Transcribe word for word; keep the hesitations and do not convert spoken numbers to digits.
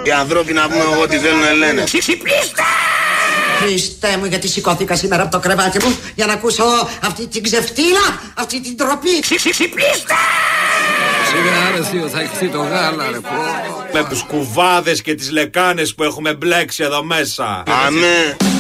Οι ανθρώποι να πούμε εγώ τι θέλουν να λένε. Ξυπνήστε! Χριστέ μου, γιατί σηκώθηκα σήμερα από το κρεβάτι μου για να ακούσω αυτή την ξεφτύλα, αυτή την τροπή. Ξυπνήστε! Σιγά ρε θείο, θα εκθεί το γάλα ρε πω. Με τους κουβάδες και τις λεκάνες που έχουμε μπλέξει εδώ μέσα. Αμέ.